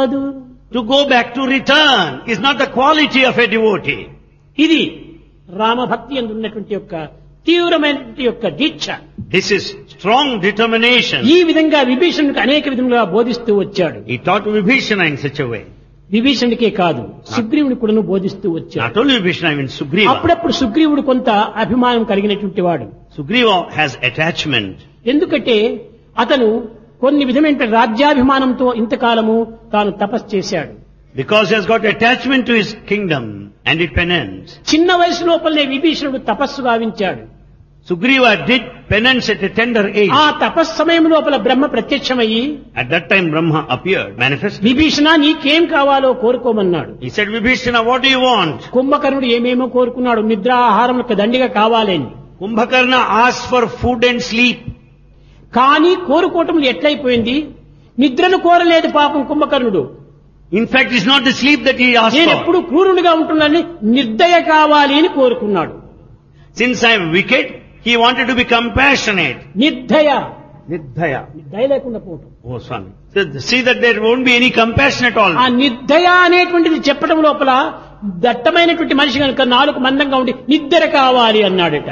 కాదు. To go back, to return, is not the quality of a devotee. ఇది రామభక్తి యందు ఉన్నటువంటి యొక్క తీవ్రమైనటువంటి యొక్క దీక్ష. This is strong determination. ఈ విధంగా విభీషణుడికి అనేక విధములుగా బోధిస్తూ వచ్చాడు. He taught Vibhishana in such a way. విభీషణుడికే కాదు, సుగ్రీవుని కూడాను బోధిస్తూ వచ్చాడు. Not only Vibhishana, even Sugriva. అప్పుడప్పుడు సుగ్రీవుడు కొంత అభిమానం కలిగినటువంటి వాడు. Sugriva has attachment. ఎందుకంటే అతను కొన్ని విధమైన రాజ్యాభిమానంతో ఇంతకాలము తాను తపస్సు చేశాడు. Because he has got attachment to his kingdom and it penance. చిన్న వయసు లోపలనే విభీషణుడు తపస్సు గావించాడు. Sugriva did penance at a tender age. ఆ తపస్సు సమయం లోపల బ్రహ్మ ప్రత్యక్షమయ్యి At that time Brahma appeared, manifested. Vibhishana నీకేం కావాలో కోరుకోమన్నాడు. He said, Vibhishana, what do you want? కుంభకర్ణుడు ఏమేమో కోరుకున్నాడు. నిద్ర ఆహారములకు దండిగా కావాలని. Kumbhakarna asked for food and sleep. కానీ కోరుకోవటం ఎట్లయిపోయింది? నిద్రను కోరలేదు పాపం కుంభకర్ణుడు. In fact, it's not the sleep that he asked నేను for. ఎప్పుడు క్రూరునిగా ఉంటున్నానని నిర్దయ కావాలి అని కోరుకున్నాడు. Since I am wicked, he wanted to be compassionate. నిర్దయ, Nirdhaya. దయ లేకుండా పోవటం. Oh, Swami. So, see that there won't be any compassion at all. ఆ నిర్దయ అనేటువంటిది చెప్పడం లోపల దట్టమైనటువంటి మనిషి కనుక నాలుగు మందంగా ఉండి నిద్ర కావాలి అన్నాడట.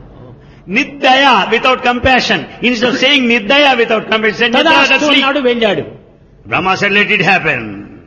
Nirdhaya without compassion. Instead of saying Nirdhaya without compassion, Nirdhaya తదాస్తు sleep. అన్నాడు, వెళ్ళాడు. Brahma said, let it happen.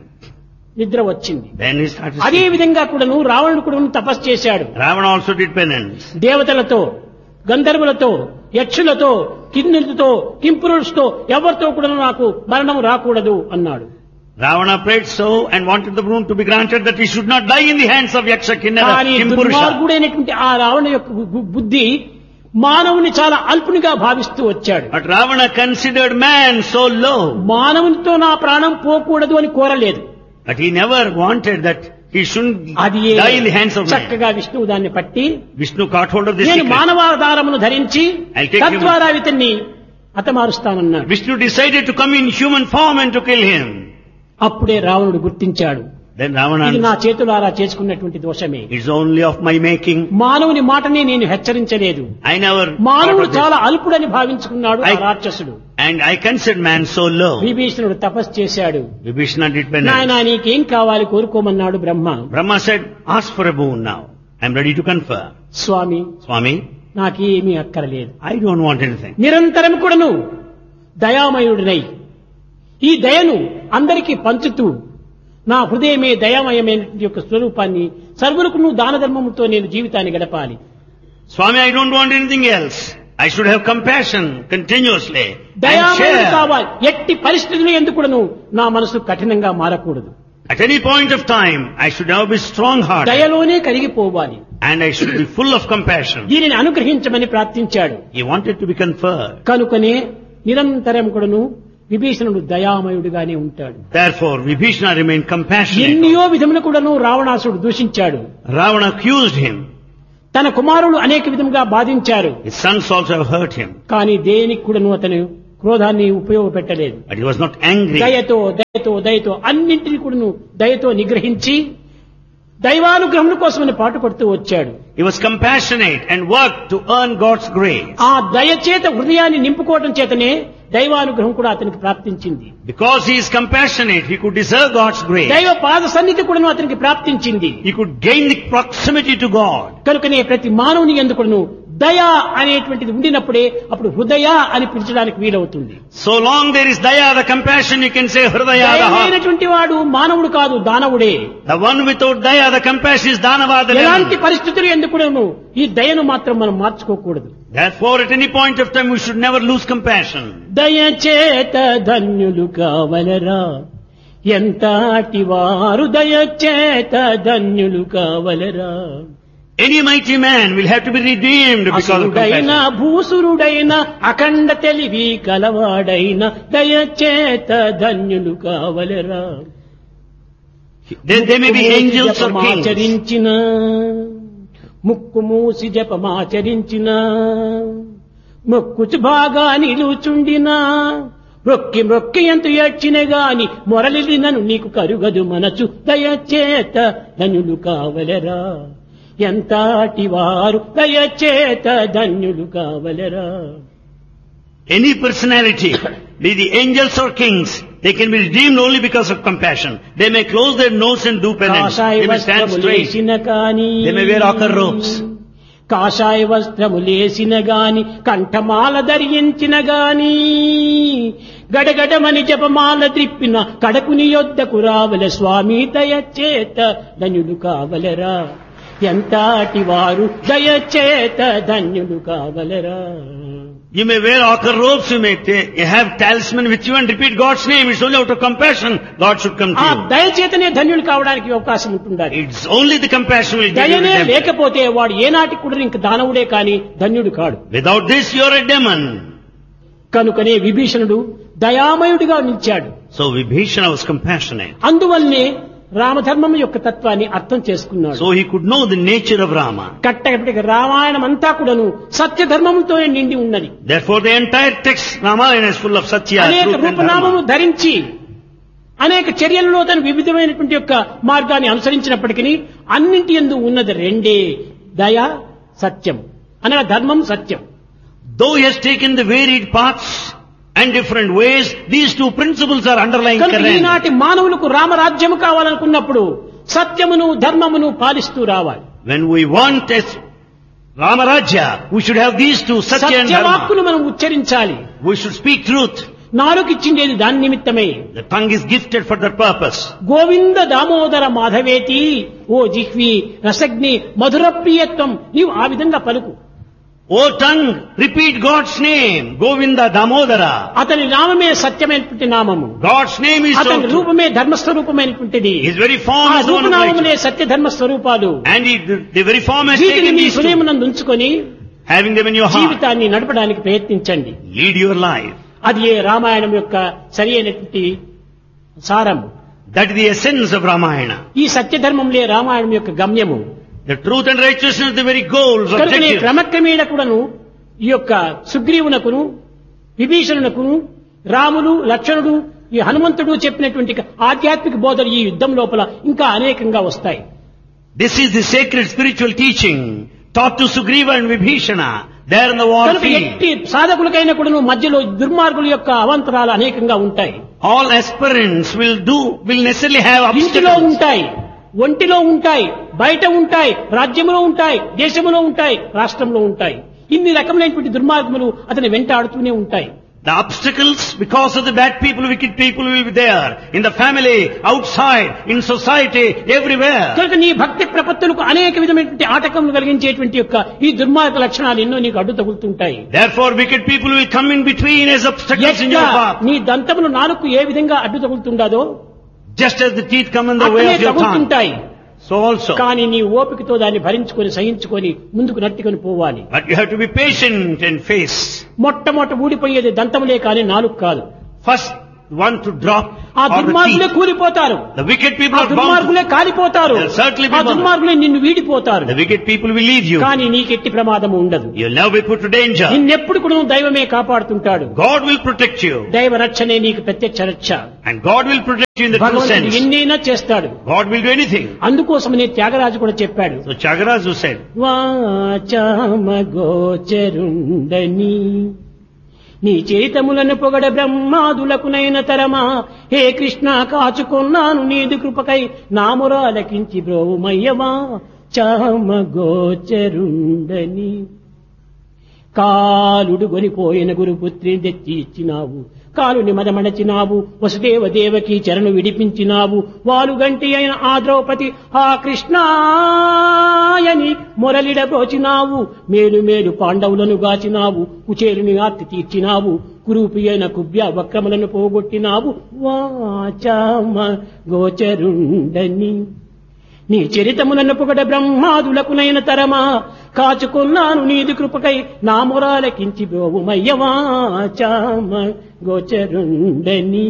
నిద్ర వచ్చింది. Then he started అదే sleeping. విధంగా కూడాను రావణుడు కూడా తపస్సు చేశాడు. Ravana also did penance. దేవతలతో, గంధర్వులతో, యక్షులతో, కిన్నెలతో, కింపురుషులతో ఎవరితో కూడా నాకు మరణం రాకూడదు అన్నాడు. Ravana prayed so and wanted the boon to be granted that he should not die in the hands of Yaksha, Kinnara, కానీ Kimpurusha. దుర్మార్గుడైనటువంటి ఆ రావణ యొక్క బుద్ధి మానవుని చాలా అల్పునిగా భావిస్తూ వచ్చాడు. But Ravana considered man so low. మానవునితో నా ప్రాణం పోకూడదు అని కోరలేదు. But he never wanted that he shouldn't అది die in the hands of man. చక్కగా విష్ణువు దాన్ని పట్టి Vishnu caught hold of this నేను secret. మానవాధారమును ధరించి I'll take తద్వారా ఇతన్ని హతమారుస్తానన్నాడు. Vishnu decided to come in human form and to kill him. అప్పుడే రావణుడు గుర్తించాడు, Then Ravana, ఇది నా చేతులారా చేసుకున్నటువంటి దోషమే. it's only of my making. మానవుని మాటనే నేను హెచ్చరించలేదు. I never మానవుడు thought of చాలా అల్పుడని భావించుకున్నాడు ఆ I- రాక్షసుడు. this. And I considered man so low. విభీషణుడు తపస్సు చేశాడు. Vibhishana did penance. నాయనా నీకేం కావాలి కోరుకోమన్నాడు బ్రహ్మ. Brahma said, ask for a boon now. I'm ready to confer. Swamy Swami, నాకేమీ అక్కరలేదు. I don't want anything. నిరంతరం కూడాను దయామయుడినై ఈ దయను అందరికీ పంచుతూ నా హృదయమే దయామయమైన యొక్క స్వరూపాన్ని సర్వులకు నువ్వు దాన ధర్మముతో నేను జీవితాన్ని గడపాలి. Swami, I don't want anything else. I should have compassion continuously. And దయామయుడు share. కావాలి. ఎట్టి పరిస్థితులు ఎందుకు కూడాను నా మనసు కఠినంగా మారకూడదు. At any point of time, I should now be strong-hearted. దయలోనే కరిగిపోవాలి. And I should be full of compassion. దీనిని అనుగ్రహించమని ప్రార్థించాడు. He wanted to be conferred. కనుకనే నిరంతరం కూడాను విభీషణుడు దయామయుడిగానే ఉంటాడు. Therefore, Vibhishana remained compassionate. ఎన్నో విధములు కూడాను రావణాసుడు దూషించాడు. Ravana accused him. తన కుమారులు అనేక విధముగా బాధించారు. His sons also have hurt him. కానీ దేనికి కూడాను అతను క్రోధాన్ని ఉపయోగపెట్టలేదు. But he was not angry. దయతో దయతో దయతో అన్నింటినీ కూడాను దయతో నిగ్రహించి దైవానుగ్రహం కోసమని పాటుపడుతూ వచ్చాడు. He was compassionate and worked to earn God's grace. ఆ దయ చేత హృదయాన్ని నింపుకోవటం చేతనే దైవానుగ్రహం కూడా అతనికి ప్రాప్తించింది. Because he is compassionate, he could deserve God's grace. దైవ పాద సన్నిధి కూడా అతనికి ప్రాప్తించింది. He could gain the proximity to God. కనుకనే ప్రతి మానవుని ఎందుకును దయ అనేటువంటిది ఉండినప్పుడే అప్పుడు హృదయ అని పిలిచడానికి వీలవుతుంది. So long there is daya, the compassion, you can say hridaya, the heart. దయమైనటువంటి వాడు మానవుడు కాదు, దానవుడే. The one without daya, the compassion is danava, the ఎలాంటి devil. పరిస్థితులు ఎందుకును ఈ దయను మాత్రం మనం మార్చుకోకూడదు. Therefore, at any point of time, we should never lose compassion. దయచేత ధన్యులు కావలరా, ఎంతటి వారు దయచేత ధన్యులు కావలరా. Any mighty man will have to be redeemed because of అసురుడైన compassion. భూసురుడైన అఖండ తెలివి కలవాడైన దయచేత ధన్యులు కావలరా. They may be angels or kings. జపమాచరించిన ముక్కు మూసి జపమాచరించిన మొక్కుచు బాగా నిలుచుండిన మొక్కి మొక్కి ఎంత ఏడ్చిన గాని మొరలినను నీకు కరుగదు మనసు దయచేత ధన్యులు కావలరా. ఎంతటి వారు దయచేత ధన్యులు కావలరా. Any personality be the angels or kings, they can be redeemed only because of compassion. They may close their nose and do penance. కాషాయ They may stand straight. వస్త్రములేసిన కాని They may wear ochre robes. కాషాయ వస్త్రములేసిన గాని కంఠమాల ధరించిన గాని గడగడమని జపమాల త్రిప్పిన కడకుని యొద్దకు రావల స్వామి దయచేత ధన్యులు కావలరా ఎంతటి వారు దయచేత ధన్యులు కావలరా. You may wear ochre robes, you have talisman with you and repeat God's name. It's only out of compassion God should come to ఆ you. దయచేతనే ధన్యులు కావడానికి అవకాశం ఉంటుండాలి. It's only the compassion will give you దయనే redemption. లేకపోతే వాడు ఏనాటికి కూడా ఇంక దానవుడే కాని ధన్యుడు కాడు. Without this you are a demon. కనుకనే విభీషణుడు దయామయుడిగా నిలిచాడు. So Vibhishana was compassionate. అందువల్లనే రామధర్మం యొక్క తత్వాన్ని అర్థం చేసుకున్నాడు. So he could know the nature of Rama. కట్టకటికి Ramayanam అంతా కూడాను సత్యధర్మంతోనే నిండి ఉన్నది. Therefore the entire text Ramayana is full of Satya, అనేక truth and రూపనామము Dharma. ధరించి అనేక చర్యలలో తను వివిధమైనటువంటి యొక్క మార్గాన్ని అనుసరించినప్పటికీ అన్నింటి యందు ఉన్నది రెండే, దయ సత్యం అనగా ధర్మం సత్యం. Though he has taken the varied paths and different ways, these two principles are underlying కనుక current. ఈనాటి మానవులకు రామరాజ్యము కావాలనుకున్నప్పుడు సత్యమును ధర్మమును పాలిస్తూ రావాలి. When we want a Ramarajya, we should have these two, Satya and Dharma. సత్యవాక్కులు మనం ఉచ్చరించాలి. We should speak truth. నాలుగిచ్చిండేది దాని నిమిత్తమే. The tongue is gifted for that purpose. Govinda Damodara మాధవేతి ఓ జిహ్వి రసగ్ని మధుర ప్రియత్వం, నీవు ఆ విధంగా పలుకు. O tongue, repeat God's name, Govinda Damodara. అతని నామమే సత్యమైనటువంటి నామము. God's name is so అతని true. రూపమే ధర్మస్వరూపమైనటువంటిది. His very form ఆ is the one of రూపనామములే righteousness. సత్య ధర్మ స్వరూపాలు. And the very form has వీటిని taken మీ these two. హృదయమునందు ఉంచుకొని Having them in your heart, జీవితాన్ని నడపడానికి ప్రయత్నించండి. lead your life. అది ఏ రామాయణం యొక్క సరి అయినటువంటి సారం. That is the essence of Ramayana. ఈ సత్యధర్మంలే రామాయణం యొక్క గమ్యము. The truth and righteousness are the very goals, కనుకనే objectives. క్రమక్రమేణ కూడాను ఈ యొక్క సుగ్రీవునకును విభీషణునకును రాములు లక్ష్మణుడు ఈ హనుమంతుడు చెప్పినటువంటి ఆధ్యాత్మిక బోధలు ఈ యుద్ధం లోపల ఇంకా అనేకంగా వస్తాయి. This is the sacred spiritual teaching taught to Sugriva and Vibhishana there in the war కనుక field. ఎట్టి సాధకులకైనా కూడాను మధ్యలో దుర్మార్గుల యొక్క అవాంతరాలు అనేకంగా ఉంటాయి. All aspirants will necessarily have ఇంటిలో obstacles. ఉంటాయి, ఒంటిలో ఉంటాయి, బయట ఉంటాయి, రాజ్యములో ఉంటాయి, దేశములో ఉంటాయి, రాష్ట్రంలో ఉంటాయి. ఇన్ని రకములైనటువంటి దుర్మార్గములు అతని వెంటాడుతూనే ఉంటాయి. The obstacles, because of the bad people, wicked people will be there. In the family, outside, in society, everywhere. కనుక నీ భక్తి ప్రపత్తులకు అనేక విధమైనటువంటి ఆటకములు కలిగించేటువంటి యొక్క ఈ దుర్మార్గ లక్షణాలు ఎన్నో నీకు అడ్డు తగులుతుంటాయి. Therefore, wicked people will come in between as obstacles in your path. నీ దంతములు నాలుగు ఏ విధంగా అడ్డు తగులుతుండదో Just as the teeth come in the way అట్లనే of your tongue. తగులుతుంటాయి. So also. కానీ నీ ఓపికతో దాన్ని భరించుకొని సహించుకొని ముందుకు నట్టుకొని పోవాలి. But you have to be patient and face. మొట్టమొదట ఊడిపోయేది దంతములే కానీ నాలుగు కాదు. First, one to drop ఆ or the దుర్మార్గులే teeth. కూలిపోతారు. The wicked people ఆ are bound. దుర్మార్గులే కాలిపోతారు. They'll certainly be ఆ దుర్మార్గులే నిన్ను వీడిపోతారు. The wicked people will leave you. కానీ నీకెట్టి ప్రమాదము ఉండదు. You'll never be put to danger. నిన్నెప్పుడు కూడా దైవమే కాపాడుతుంటాడు. God will protect you. దైవ రక్షణే నీకు ప్రత్యక్ష రక్ష. And God will protect you in the true భగవంతుడు sense. ఎన్నైనా చేస్తాడు. God will do anything. అందుకోసమనే త్యాగరాజు కూడా చెప్పాడు, So Tyagaraja said, వాచామ గోచరుండని నీ చేతములను పొగడ బ్రహ్మాదులకునైన తరమా, హే కృష్ణ కాచుకున్నాను నీదు కృపకై నామురాలకించి బ్రోమయ్యవా చామ గోచరుండని. కాలుడు గొనిపోయిన గురుపుత్రిని తెచ్చి ఇచ్చినావు, కాలుని మదమడచినావు, వసుదేవ దేవకి చరణు విడిపించినావు, వాలుగంటి అయిన ఆ ద్రౌపది ఆ కృష్ణాయని మొరలిడబోచినావు, మేలు మేలు పాండవులను గాచినావు, కుచేరుని ఆర్తి తీర్చినావు, కురూపి అయిన కుబ్య వక్రములను పోగొట్టినావు, వాచామ గోచరుండని. నీ చరితములను పొగడ బ్రహ్మాదులకునైన తరమా, కాచుకున్నాను నీది కృపకై నామురాలకించి బ్రోవుమయ్యవా చామ గోచరుండని.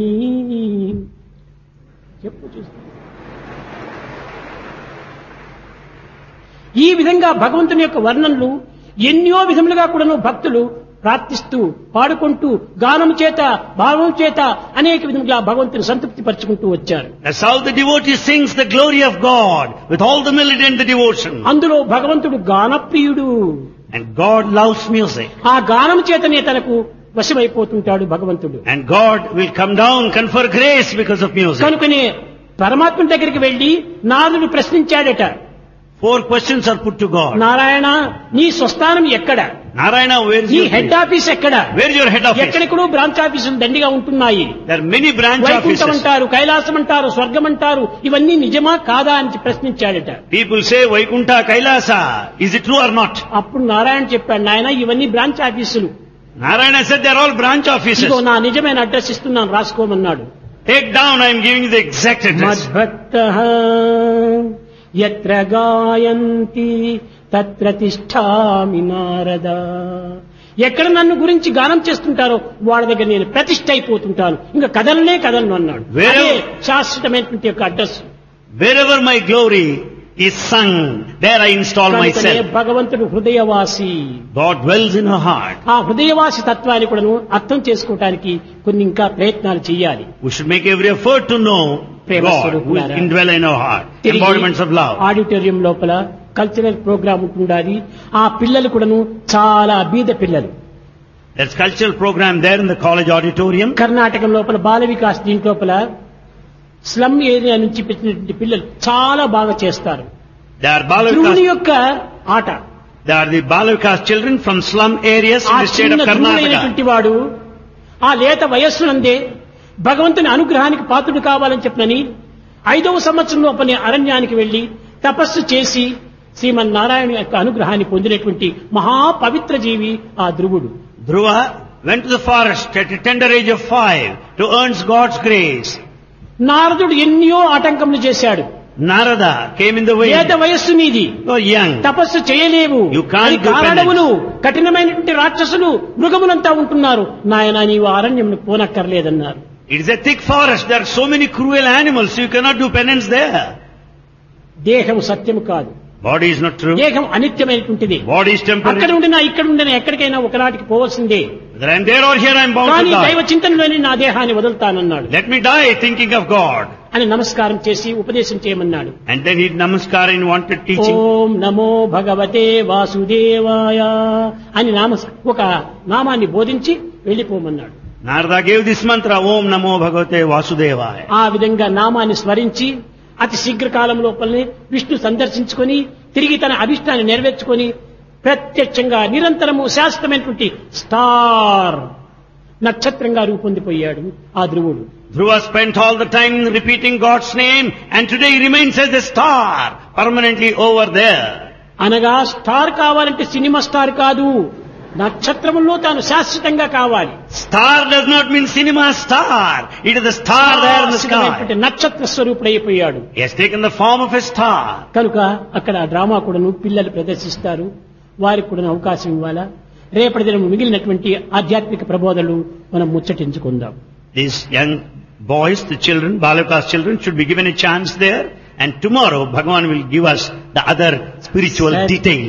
చెప్పు చూస్తా. ఈ విధంగా భగవంతుని యొక్క వర్ణనలు ఎన్నో విధములుగా కూడాను భక్తులు ప్రార్థిస్తూ పాడుకుంటూ గానం చేత భావం చేత అనేక విధములుగా భగవంతుని సంతృప్తి పరుచుకుంటూ వచ్చారు. that's how the devotee sings the glory of God with all the melody and the devotion. అందులో భగవంతుడు గానప్రియుడు. And God loves music. ఆ గానం చేతనే తనకు వశమైపోతుంటాడు భగవంతుడు. And God will come down, confer grace because of music. కనుకనే పరమాత్మ దగ్గరికి వెళ్లి నారదుడు ప్రశ్నించాడట. 4 questions are put to God. Narayana, నీ స్వస్థానం ఎక్కడ? Narayana, where is నీ your హెడ్ ఆఫీస్ ఎక్కడ? Where is your head office? ఎక్కడెక్కడో బ్రాంచ్ ఆఫీసులు దండిగా ఉంటున్నాయి. There are many branch Vaikuntham offices. అంటారు, కైలాసం అంటారు, స్వర్గం అంటారు, ఇవన్నీ నిజమా కాదా అని ప్రశ్నించాడట. People say Vaikuntha, Kailasa. Is it true or not? అప్పుడు నారాయణ చెప్పాడు, నాయన ఇవన్నీ బ్రాంచ్ ఆఫీసులు. Narayana said they are all branch offices. ఇదిగో నా నిజమైన అడ్రస్ ఇస్తున్నాను, రాసుకోమన్నాడు. Take down, I am giving you the exact address. మద్భక్తః యత్ర గాయంతి తత్ర తిష్ఠామి నారద. ఎక్కడ నన్ను గురించి గానం చేస్తుంటారో వాళ్ళ దగ్గర నేను ప్రతిష్ఠ అయిపోతుంటాను, ఇంకా కదలను అన్నాడు. అదే శాశ్వతమైనటువంటి యొక్క address. Wherever my glory is sung, there I install కనుకనే myself. భగవంతుడు హృదయవాసి. God dwells in her heart. ఆ హృదయవాసి తత్వాన్ని కూడా అర్థం చేసుకోవటానికి కొన్ని ఇంకా ప్రయత్నాలు చేయాలి. We should make every effort to know God who is indwell in our heart. Embodiments of love. Auditorium లోపల కల్చరల్ ప్రోగ్రామ్ ఉంటుండాలి. ఆ పిల్లలు కూడాను చాలా బీద పిల్లలు. There's cultural program there in the college auditorium. కర్ణాటకం లోపల బాల వికాస్ దీంట్లోపల స్లమ్ ఏరియా నుంచి పెట్టినటువంటి పిల్లలు చాలా బాగా చేస్తారు. They are ధ్రువుని Balavikas. యొక్క ఆట. They are the Balavikas children from slum areas in ఆ the state చిన్న of Karnataka. ధ్రువుడైనటువంటి వాడు ఆ లేత వయస్సునందే భగవంతుని అనుగ్రహానికి పాత్రుడు కావాలని చెప్పనని 5వ సంవత్సరంలో పని అరణ్యానికి వెళ్లి తపస్సు చేసి శ్రీమన్నారాయణ యొక్క అనుగ్రహాన్ని పొందినటువంటి మహాపవిత్ర జీవి ఆ ధ్రువుడు. Dhruva went to the forest at a tender age of 5 to earn God's grace. నారదుడు ఎన్నో ఆటంకములు చేశాడు. Narada came in the way. లేత వయస్సు నీది, You are young. తపస్సు చేయలేవు, You can't do కారణములు కఠినమైనటువంటి రాక్షసులు మృగములంతా ఉంటున్నారు, నాయన నీవు అరణ్యం పోనక్కర్లేదన్నారు. It is a thick forest. There are so many cruel animals. You cannot do penance there. దేహం సత్యము కాదు, Body is not true. దేహం అనిత్యమైనటువంటిది. Body is అక్కడ temporary. ఉండినా ఇక్కడ ఉండినా ఎక్కడికైనా ఒకనాటికి పోవలసిందే. Whether I am there or here, I am bound కానీ to దైవ die. చింతనలోని నా దేహాన్ని వదులుతానన్నాడు. Let me die thinking of God. అని నమస్కారం చేసి ఉపదేశం చేయమన్నాడు. And then he did namaskara and wanted teaching. ఓం నమో భగవతే వాసుదేవాయ అని ఒక నామాన్ని బోధించి వెళ్లిపోమన్నాడు. Narada gave this mantra, Om Namo Bhagavate Vasudevaya. ఆ విధంగా నామాన్ని స్మరించి అతి శీఘ్రకాలం లోపలనే విష్ణు సందర్శించుకొని తిరిగి తన అభిష్టాన్ని నెరవేర్చుకొని ప్రత్యక్షంగా నిరంతరము శాశ్వతమైనటువంటి స్టార్ నక్షత్రంగా రూపొందిపోయాడు ఆ ధ్రువుడు. Dhruva spent all the time repeating God's name, and today he remains as a star permanently over there. అనగా స్టార్ కావాలంటే సినిమా స్టార్ కాదు, నక్షత్రములో తాను శాశ్వతంగా కావాలి. Star does not mean cinema star. It is the star there in the sky. నక్షత్ర స్వరూపుడైపోయాడు. He has taken the form of a star. కనుక అక్కడ drama కూడాను పిల్లలు ప్రదర్శిస్తారు, వారికి కూడా అవకాశం ఇవ్వాలా. రేపటి దినం మిగిలినటువంటి ఆధ్యాత్మిక ప్రబోధనలు మనం ముచ్చటించుకుందాం. These young boys, the children, Balavikas children, should be given a chance there. And tomorrow, Bhagavan will give us the other spiritual details.